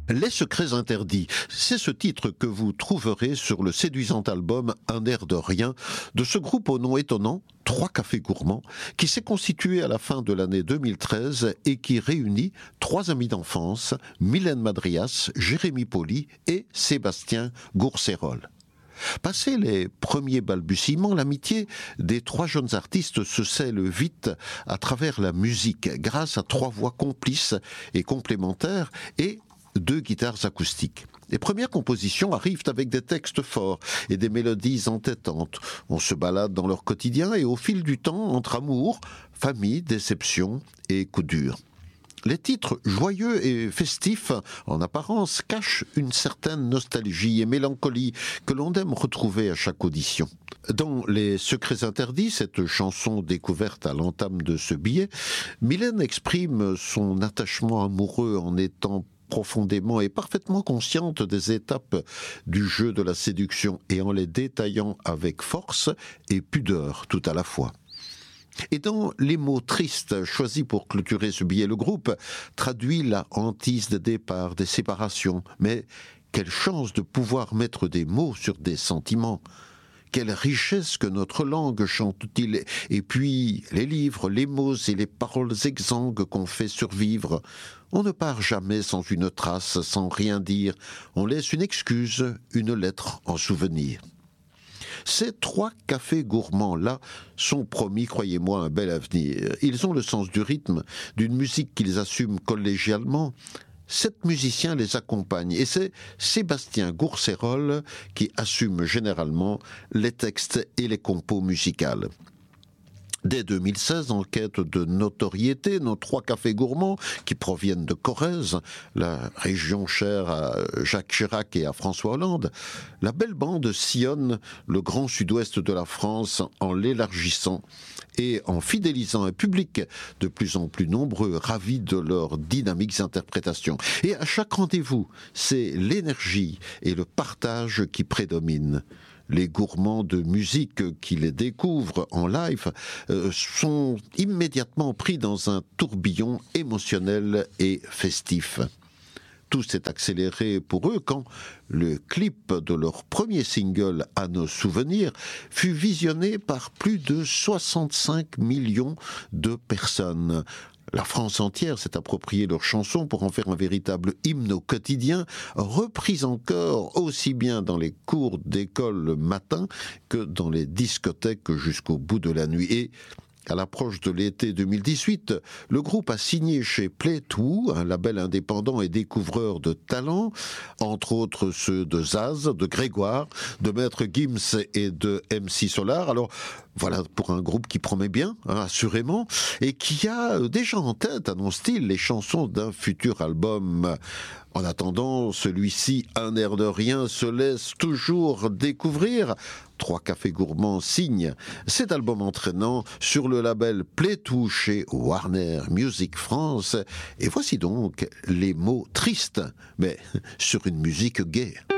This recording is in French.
Les secrets interdits, c'est ce titre que vous trouverez sur le séduisant album Un air de rien de ce groupe au nom étonnant, Trois Cafés Gourmands, qui s'est constitué à la fin de l'année 2013 et qui réunit trois amis d'enfance, Mylène Madrias, Jérémy Poli et Sébastien Gourcerol. Passé les premiers balbutiements, l'amitié des trois jeunes artistes se scelle vite à travers la musique, grâce à trois voix complices et complémentaires et deux guitares acoustiques. Les premières compositions arrivent avec des textes forts et des mélodies entêtantes. On se balade dans leur quotidien et au fil du temps, entre amour, famille, déception et coups durs. Les titres joyeux et festifs, en apparence, cachent une certaine nostalgie et mélancolie que l'on aime retrouver à chaque audition. Dans Les Secrets Interdits, cette chanson découverte à l'entame de ce billet, Mylène exprime son attachement amoureux en étant profondément et parfaitement consciente des étapes du jeu de la séduction et en les détaillant avec force et pudeur tout à la fois. Et dans les mots tristes choisis pour clôturer ce billet, le groupe traduit la hantise des départs, des séparations. Mais quelle chance de pouvoir mettre des mots sur des sentiments! Quelle richesse que notre langue chante-t-il! Et puis, les livres, les mots et les paroles exsangues qu'on fait survivre. On ne part jamais sans une trace, sans rien dire. On laisse une excuse, une lettre en souvenir. Ces trois cafés gourmands-là sont promis, croyez-moi, un bel avenir. Ils ont le sens du rythme, d'une musique qu'ils assument collégialement. 7 musiciens les accompagnent et c'est Sébastien Gourcerol qui assume généralement les textes et les compos musicales. Dès 2016, en quête de notoriété, nos trois cafés gourmands, qui proviennent de Corrèze, la région chère à Jacques Chirac et à François Hollande, la belle bande sillonne le grand sud-ouest de la France en l'élargissant et en fidélisant un public de plus en plus nombreux, ravis de leurs dynamiques interprétations. Et à chaque rendez-vous, c'est l'énergie et le partage qui prédominent. Les gourmands de musique qui les découvrent en live sont immédiatement pris dans un tourbillon émotionnel et festif. Tout s'est accéléré pour eux quand le clip de leur premier single « À nos souvenirs » fut visionné par plus de 65 millions de personnes. La France entière s'est approprié leur chanson pour en faire un véritable hymne au quotidien, reprise encore aussi bien dans les cours d'école le matin que dans les discothèques jusqu'au bout de la nuit. Et à l'approche de l'été 2018, le groupe a signé chez Play2, un label indépendant et découvreur de talents, entre autres ceux de Zaz, de Grégoire, de Maître Gims et de MC Solar. Alors voilà pour un groupe qui promet bien, assurément, et qui a déjà en tête, annonce-t-il, les chansons d'un futur album. En attendant, celui-ci, Un air de rien, se laisse toujours découvrir. Trois Cafés Gourmands signent cet album entraînant sur le label Play2 chez Warner Music France. Et voici donc les mots tristes, mais sur une musique gaie.